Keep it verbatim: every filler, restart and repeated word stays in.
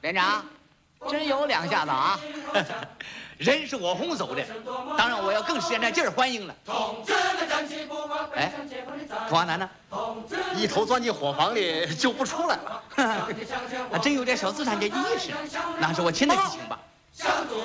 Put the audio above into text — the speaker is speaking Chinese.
连长，真有两下子啊！人是我哄走的，当然我要更使点劲儿欢迎了。哎，童阿南呢？ 一头钻进伙房里就不出来了。 还真有点小资产阶级意识，那是我亲自去请吧。